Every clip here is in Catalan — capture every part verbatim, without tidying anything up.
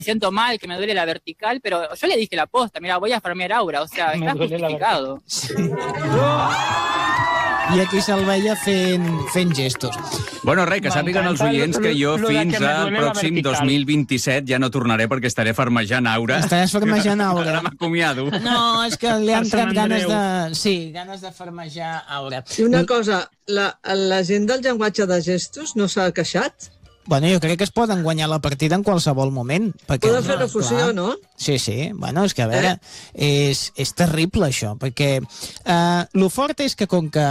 siento mal, que me duele la vertical, pero yo le dije la posta, mira, voy a farmear aura, o sea, está justificado. Sí. I aquí se'l veia fent, fent gestos. Bueno, res, que sàpiguen els oients que jo fins al pròxim dos mil vint-i-set ja no tornaré perquè estaré farmejant aura. Estaràs farmejant aura. Ara m'acomiado. No, és que li han entrat ganes de... Sí, ganes de farmejar aura. I una cosa, la, la gent del llenguatge de gestos no s'ha queixat? Bueno, jo crec que es poden guanyar la partida en qualsevol moment. Poden fer refusió, no? Sí, sí. Bueno, és que, a veure, eh? és, és terrible, això, perquè eh, lo fort és que, com que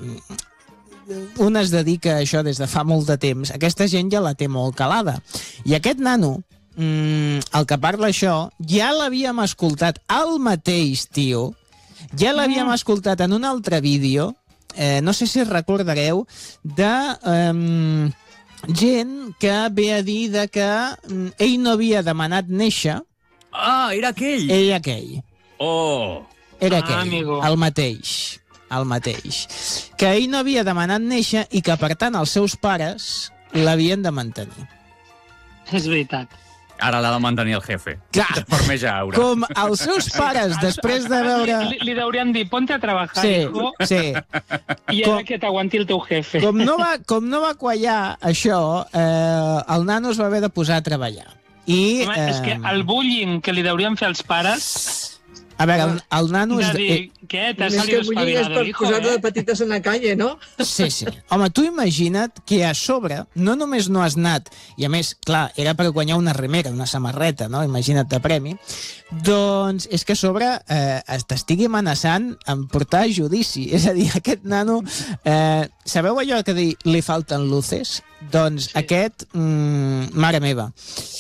un es dedica a això des de fa molt de temps, aquesta gent ja la té molt calada. I aquest nano, mm, el que parla això, ja l'havíem escoltat al mateix tio, ja l'havíem mm. escoltat en un altre vídeo, eh, no sé si recordareu, de... Eh, gent que ve a dir de que ell no havia demanat néixer. Ah, era aquell. Era aquell. Oh. Era aquell, ah, amigo. el mateix. El mateix. Que ell no havia demanat néixer i que, per tant, els seus pares l'havien de mantenir. És veritat. Ara l'ha de mantenir el jefe. Clar, farmeja aura. Com els seus pares, després de veure... Li, li deurien dir, ponte a trabajar, sí, hijo, sí. i ara com, que t'aguanti el teu jefe. Com no va, com no va quallar això, eh, el nano es va haver de posar a treballar. I, Home, eh... és que el bullying que li deurien fer els pares... A veure, el, el nano... De és... dir, què? T'has salido espabilado, hijo, posar de eh? petites en la calle, no? Sí, sí. Home, tu imagina't que a sobre no només no has anat, i a més, clar, era per guanyar una remera, una samarreta, no? Imagina't de premi. Doncs és que a sobre eh, t'estigui amenaçant en portar a judici. És a dir, aquest nano... Eh, sabeu allò que dir, li falten luces? Doncs sí. aquest... Mm, mare meva...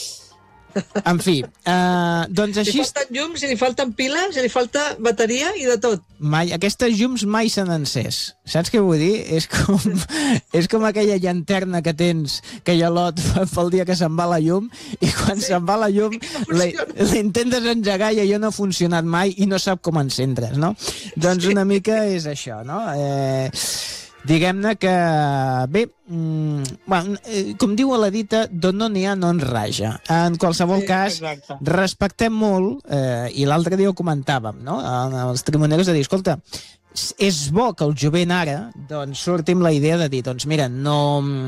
En fi, eh, doncs així... Si li falten llums, si li falten piles, si li falta bateria i de tot. Mai, aquestes llums mai s'han encès. Saps què vull dir? És com, és com aquella llanterna que tens, que hi ha lot pel dia que se'n va la llum, i quan sí. se'n va la llum no l'intentes engegar i allò no ha funcionat mai i no sap com encendre's, no? Doncs una mica és això, no? Eh... Diguem-ne que, bé, mm, bueno, eh, com diu a la dita, d'on no n'hi ha no en raja. En qualsevol sí, cas, exacte. Respectem molt, eh, i l'altre dia ho comentàvem, no?, els trimoneros, de dir, escolta, és bo que el jovent ara doncs, surti amb la idea de dir, doncs mira, no,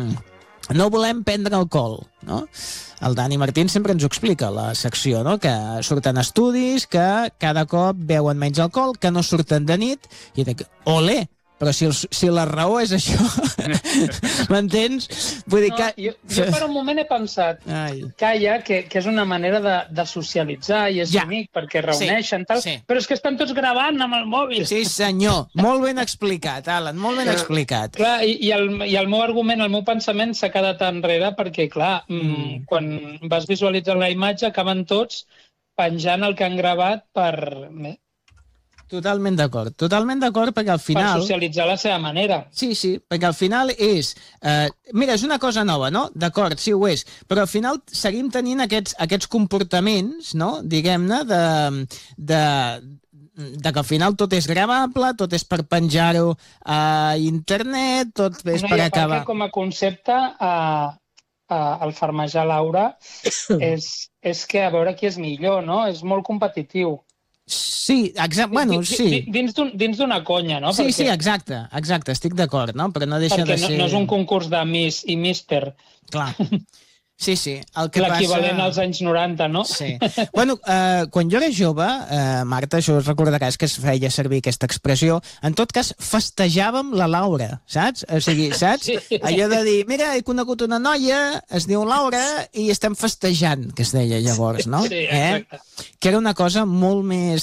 no volem prendre alcohol, no? El Dani Martín sempre ens ho explica a la secció, no?, que surten estudis, que cada cop beuen menys alcohol, que no surten de nit, i dic, olé! Però si, el, si la raó és això, m'entens? Vull dir que... No, jo, jo per un moment he pensat, Ai. calla, que, que és una manera de, de socialitzar i és ja. bonic perquè reuneixen, sí, tal, sí. però és que estan tots gravant amb el mòbil. Sí, senyor. Molt ben explicat, Alan, molt ben uh, explicat. Clar, i, i, el, i el meu argument, el meu pensament s'ha quedat enrere perquè, clar, mm. quan vas visualitzar la imatge acaben tots penjant el que han gravat per... Totalment d'acord, totalment d'acord perquè al final... Per socialitzar la seva manera. Sí, sí, perquè al final és... Eh, mira, és una cosa nova, no? D'acord, sí ho és, però al final seguim tenint aquests, aquests comportaments, no?, diguem-ne, de, de, de que al final tot és gravable, tot és per penjar-ho a internet, tot és no, per acabar... Com a concepte, eh, eh, el farmejar l'aura és, és que a veure qui és millor, no? És molt competitiu. Sí, exacte, bueno, sí. Dins d'una conya, no? Sí, Perquè... sí, exacte, exacte, estic d'acord, no? Però no deixa Perquè de ser... no, no és un concurs de Miss i Mister. Clar. Sí, sí. L'equivalent passa... als anys noranta, no? Sí. Bueno, eh, quan jo era jove, eh, Marta, això us recordaràs que es feia servir aquesta expressió, en tot cas, festejàvem la Laura, saps? O sigui, saps? Sí. Allò de dir, mira, he conegut una noia, es diu Laura, i estem festejant, que es deia llavors, no? Sí, exacte. Eh? Que era una cosa molt més...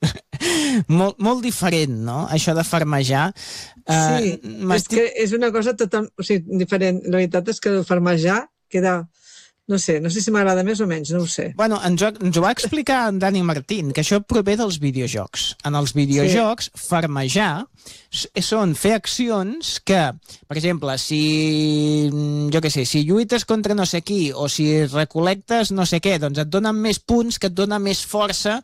molt, molt diferent, no?, això de farmejar. Sí, uh, és que és una cosa total, o sigui, diferent. La veritat és que el farmejar queda... No sé, no sé si m'agrada més o menys, no ho sé. Bueno, ens ho, ens ho va explicar en Dani Martín, que això prové dels videojocs. En els videojocs, sí. farmejar són fer accions que, per exemple, si, jo què sé, si lluites contra no sé qui, o si recolectes no sé què, doncs et donen més punts, que et donen més força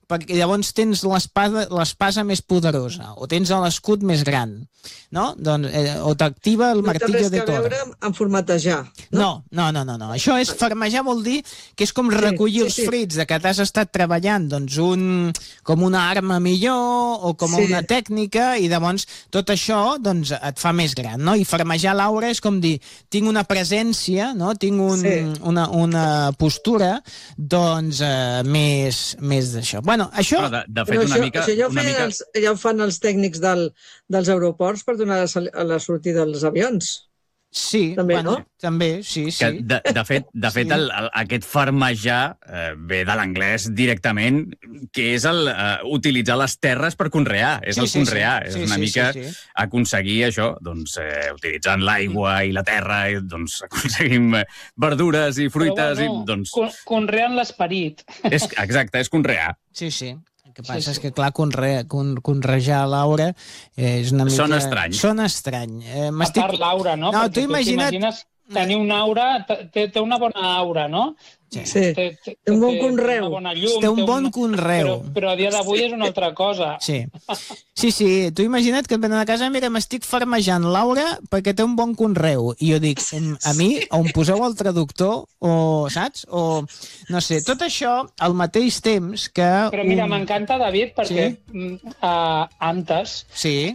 perquè llavors tens l'espasa més poderosa, o tens l'escut més gran, no? Doncs, eh, o t'activa el martillo de Thor. No té res que veure amb formatejar, no? No, no, no, no. Això és farmejar, vol dir que és com recollir sí, sí, els sí. fruits de que t'has estat treballant, doncs, un, com una arma millor, o com sí. una tècnica, i llavors tot això, doncs, et fa més gran, no? I farmejar l'aura és com dir, tinc una presència, no? Tinc un, sí. una, una postura, doncs, eh, més, més d'això. Bueno, això... Però de, de fet, una això, mica... Això ja ho, una mica... els, ja ho fan els tècnics del, dels aeroports per donar la, la sortida dels avions. Sí, també, bueno, no? també, sí, sí. Que de, de fet, de fet sí. el, el, aquest farmejar eh, ve de l'anglès directament, que és el, uh, utilitzar les terres per conrear, és sí, el conrear, sí, sí. és una sí, mica sí, sí. aconseguir això, doncs, eh, utilitzant l'aigua i la terra, i, doncs, aconseguim verdures i fruites. Però, bueno, i, doncs... con conreant l'esperit. Exacte, és conrear. Sí, sí. El que passa sí, sí. és que, clar, conre, con, conrejar l'aura és una mica... Sona estrany. Sona estrany. Eh, a part l'aura, no? No, Perquè tu imagina't... t'imagines tenir una aura, té, té una bona aura, no? Sí. sí. Té, té, té un bon conreu. Una llum, té un bon una... conreu. Però, però a dia d'avui és una altra cosa. Sí. Sí, sí. Tu imagina't que venen a casa, mira, m'estic farmejant l'aura perquè té un bon conreu. I jo dic, a mi, o em poseu el traductor, o, saps? O, no sé, tot això al mateix temps que... Però mira, un... m'encanta, David, perquè sí? uh, antes sí.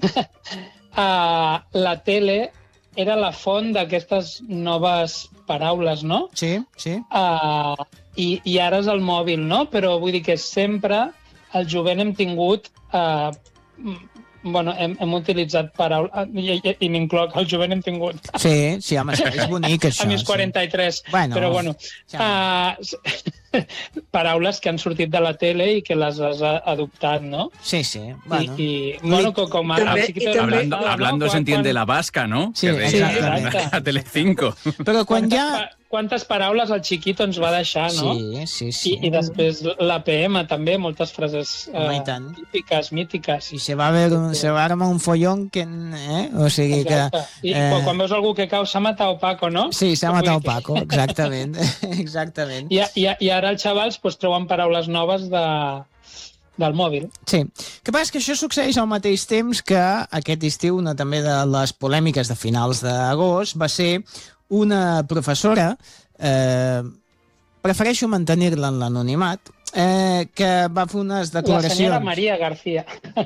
uh, la tele era la font d'aquestes noves paraules, no? Sí, sí. Uh, i, I ara és el mòbil, no? Però vull dir que sempre el jovent hem tingut... Uh, bueno, hem, hem utilitzat paraules... I, i, i m'incloc, el jovent hem tingut... Sí, sí, home, és bonic, això. A mis quaranta-tres. Sí. Bueno, però, bueno... Uh, paraules que han sortit de la tele i que les has adoptat, no? Sí, sí. Bueno, I, i bueno, com, com a... També, Chiquito, hablando, no, hablando no, se entiende quan, la vasca, ¿no? Sí, que sí, exactament. A Telecinco. Però quan quantes, ja... Quantes paraules el Chiquito ens va deixar, no? Sí, sí, sí. I, i després l'A P M també, moltes frases eh, típiques, mítiques. I se va, ver, se va armar un follón que... Eh? O sigui exacte. que... I eh... quan veus algú que cau, s'ha matat Paco, no? Sí, s'ha matat Paco, exactament. exactament. I, i, I ara els xavals pues, troben paraules noves de... del mòbil. Sí. El que passa és que això succeeix al mateix temps que aquest estiu, una també de les polèmiques de finals d'agost, va ser una professora, eh, prefereixo mantenir-la en l'anonimat, eh, que va fer unes declaracions... La senyora Maria García.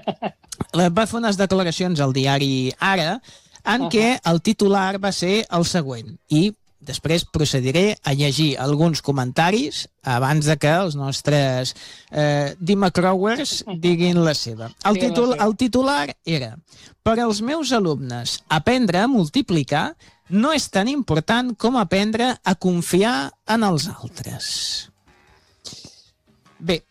Va fer unes declaracions al diari Ara, en uh -huh. què el titular va ser el següent, i després procediré a llegir alguns comentaris abans de que els nostres eh, Dimacrowers diguin la seva. El, títol, el titular era: per als meus alumnes, aprendre a multiplicar no és tan important com aprendre a confiar en els altres. Bé,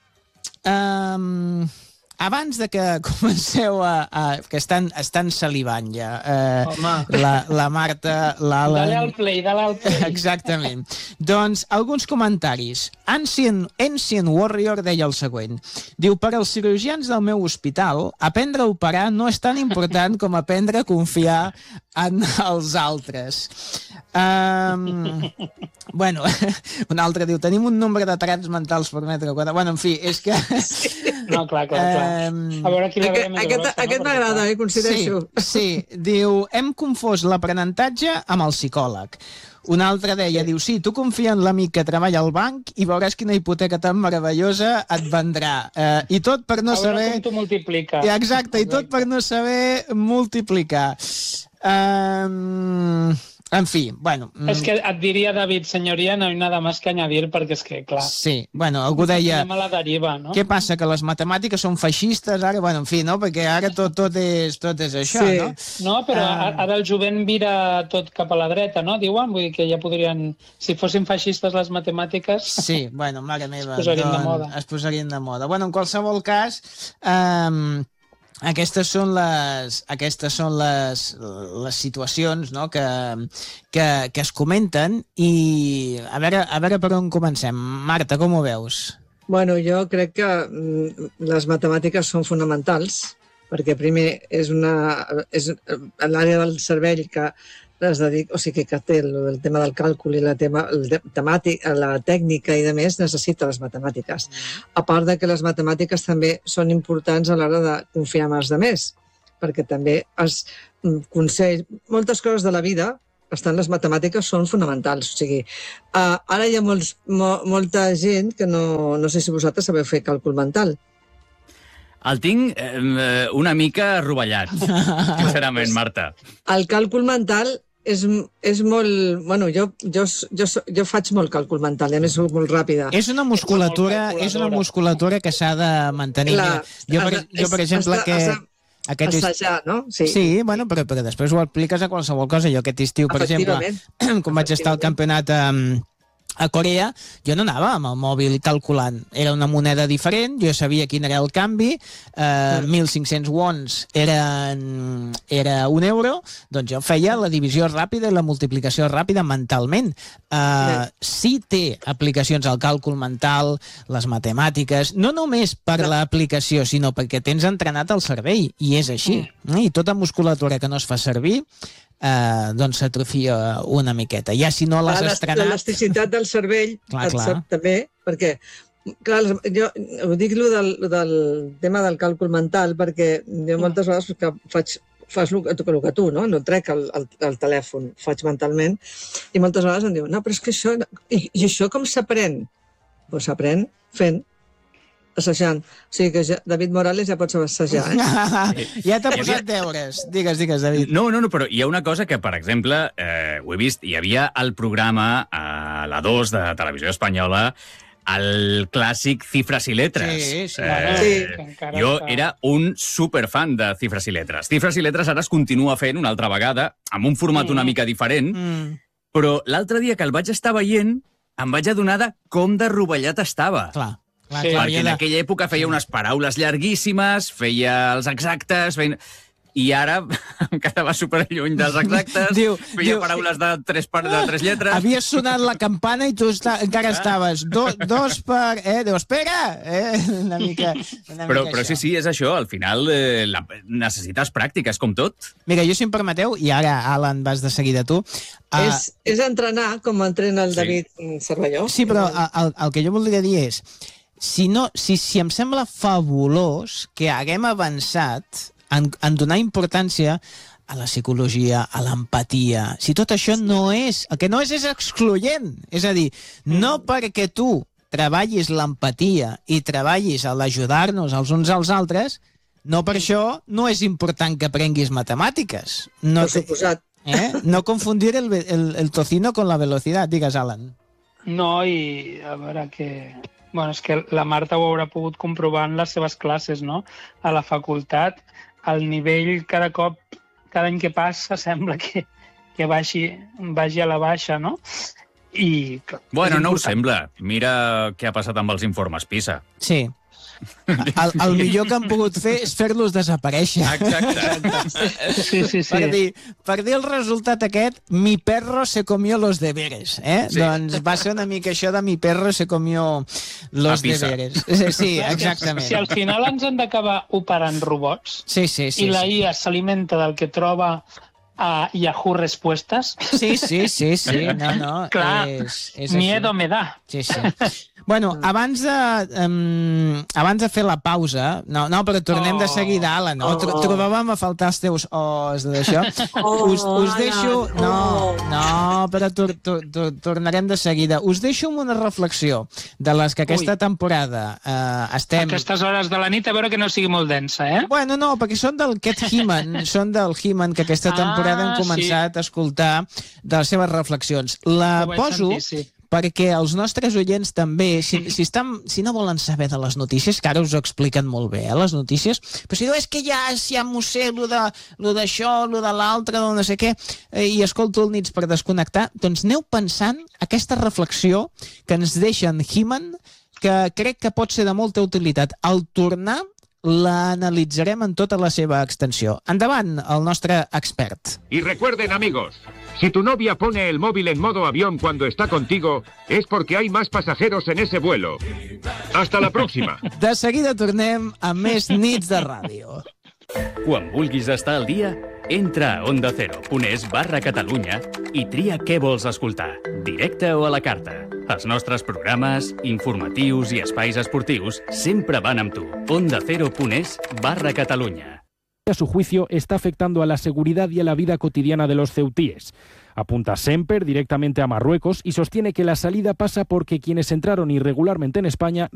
um, abans de que comenceu a... a que estan, estan salivant ja. Eh, la, la Marta, l'Alan... Dale al play, dale al play. Exactament. Doncs alguns comentaris. Ancient, Ancient Warrior deia el següent. Diu, per als cirurgians del meu hospital, aprendre a operar no és tan important com aprendre a confiar en els altres. Um, bueno, un altre diu, tenim un nombre de tarats mentals per metre quadrat. Bueno, en fi, és que... No, clar, clar, clar. Um, a veure qui la aquest aquest, grossa, aquest no? m'agrada, eh, coincideixo. Sí, sí, diu, hem confós l'aprenentatge amb el psicòleg. Un altre deia, diu, sí, tu confia en l'amic que treballa al banc i veuràs quina hipoteca tan meravellosa et vendrà. Eh, I tot per no a veure saber... com tu multiplica. Exacte, i tot per no saber multiplicar. Um... En fi, bueno... És que et diria, David, senyoria, no hi ha nada més que añadir, perquè és que, clar... Sí, bueno, algú deia... Anem a la deriva, no? Què passa, que les matemàtiques són feixistes, ara? Bueno, en fi, no? Perquè ara tot, tot, és, tot és això, sí. no? No, però uh... ara el jovent vira tot cap a la dreta, no? Diuen, vull dir que ja podrien... Si fossin feixistes les matemàtiques... Sí, bueno, mare meva... Es posarien doncs, de moda. Es posarien de moda. Bueno, en qualsevol cas... Um... Aquestes són les, aquestes són les, les situacions, no? que, que, que es comenten i a veure, a veure per on comencem. Marta, com ho veus? Bueno, jo crec que les matemàtiques són fonamentals perquè primer és, una, és l'àrea del cervell que es dedica, o sigui, que té el, el tema del càlcul i la, tema, el temàtic, la tècnica i de més, necessita les matemàtiques. A part de que les matemàtiques també són importants a l'hora de confiar en els altres, perquè també els consells, moltes coses de la vida, estan les matemàtiques són fonamentals. O sigui, uh, ara hi ha molts, mo, molta gent que no, no sé si vosaltres sabeu fer càlcul mental. El tinc eh, una mica rovellat, sincerament, Marta. El càlcul mental és, és molt... Bueno, jo, jo, jo, jo faig molt càlcul mental, i a més soc molt ràpida. És una musculatura, és una musculatura que s'ha de mantenir. Clar, jo, per, jo, per exemple, que... Aquest assajar, no? Sí, sí, bueno, però, però després ho apliques a qualsevol cosa. Jo aquest estiu, per exemple, quan vaig estar al campionat a, a Corea, jo no anava amb el mòbil calculant. Era una moneda diferent, jo sabia quin era el canvi, eh, mil cinc-cents wons eren, era un euro, doncs jo feia la divisió ràpida i la multiplicació ràpida mentalment. Eh, sí té aplicacions al càlcul mental, les matemàtiques, no només per l'aplicació, sinó perquè tens entrenat el cervell, i és així. I tota musculatura que no es fa servir Eh, doncs s'atrofia una miqueta. Ja si no l'has estrenat... L'elasticitat del cervell clar, clar. també, perquè clar, jo ho dic lo del, lo del tema del càlcul mental, perquè jo moltes vegades que faig fas el, el que tu, no? No trec el, el, el telèfon, faig mentalment, i moltes vegades em diuen, no, però és que això... I, i això com s'aprèn? Doncs s'aprèn fent, assajant. O sigui que ja, David Morales ja pot assajar, eh? Ja t'ha posat deures. Digues, digues, David. No, no, no, però hi ha una cosa que, per exemple, eh, ho he vist, hi havia el programa a la dos de Televisió Espanyola, el clàssic Cifres i Letres. Sí, sí. Eh, sí. Jo era un superfan de Cifres i Letres. Cifres i Letres ara es continua fent una altra vegada, amb un format una mica diferent, mm. però l'altre dia que el vaig estar veient, em vaig adonar de com de rovellat estava. Clar. Clar, sí, perquè en aquella època feia unes paraules llarguíssimes, feia els exactes, feia... i ara em quedava superlluny dels exactes, diu, feia diu, paraules de tres, per, de tres lletres... Havia sonat la campana i tu està, encara estaves do, dos per... Eh, diu, espera! Eh, una mica, una però, mica però sí, sí, és això. Al final eh, la, necessites pràctiques, com tot. Mira, jo, si em permeteu, i ara, Alan, vas de seguida tu... Uh, és, és entrenar, com entrena el David sí. Cervelló. Sí, però el, el que jo voldria dir és... Si, no, si, si em sembla fabulós que haguem avançat en, en donar importància a la psicologia, a l'empatia, si tot això no és... El que no és és excloent. És a dir, no perquè tu treballis l'empatia i treballis a l'ajudar-nos els uns als altres, no per això no és important que aprenguis matemàtiques. No per suposat. Eh? No confundir el, el, el tocino con la velocidad. Digues, Alan. No, i a veure que... Bueno, és que la Marta ho haurà pogut comprovar en les seves classes, no? A la facultat, el nivell cada cop, cada any que passa, sembla que, que vagi, vagi a la baixa, no? I... Bueno, no ho sembla. Mira què ha passat amb els informes PISA. Sí. El, el millor que han pogut fer és fer-los desaparèixer. Exacte. Sí, sí, sí. Per dir, per dir el resultat aquest, mi perro se comió los deberes. Eh? Sí. Doncs va ser una mica això de mi perro se comió los deberes. Sí, exactament. Si al final ens han d'acabar operant robots sí, sí, sí, i la sí. I A s'alimenta del que troba a Yahoo Respuestes... Sí, sí, sí, sí. No, no. Clar, és, és miedo me da. Sí, sí. Bueno, abans de, um, abans de fer la pausa... No, no, però tornem oh, de seguida, Alan. No? Oh, oh. Trobàvem a faltar els teus os d'això. Oh, us, us deixo... Alan, no, oh. no, però tor, tor, tor, tornarem de seguida. Us deixo amb una reflexió de les que aquesta Ui. temporada uh, estem... A aquestes hores de la nit, a veure que no sigui molt densa, eh? Bueno, no, perquè són del Cat He-Man, són del He-Man, que aquesta temporada ah, hem començat sí. a escoltar de les seves reflexions. La poso... Sentir, sí. perquè els nostres oients també, si, si, estan, si no volen saber de les notícies, que ara us ho expliquen molt bé, eh, les notícies, però si diu, és que ja, ja m'ho sé, lo d'això, lo de l'altre, no sé què, eh, i escolto el nits per desconnectar, doncs aneu pensant aquesta reflexió que ens deixa en He-Man, que crec que pot ser de molta utilitat. Al tornar, l'analitzarem en tota la seva extensió. Endavant, el nostre expert. Y recuerden, amigos, si tu novia pone el móvil en modo avión cuando está contigo, es porque hay más pasajeros en ese vuelo. Hasta la próxima. De seguida tornem a més nits de ràdio. Quan vulguis estar al dia, Entra a onda cero punt es barra Catalunya i tria què vols escoltar, directe o a la carta. Els nostres programes, informatius i espais esportius sempre van amb tu. onda cero punt es barra Catalunya. A su juicio, está afectando a la seguridad y a la vida cotidiana de los ceutíes. Apunta Semper directamente a Marruecos y sostiene que la salida pasa porque quienes entraron irregularmente en España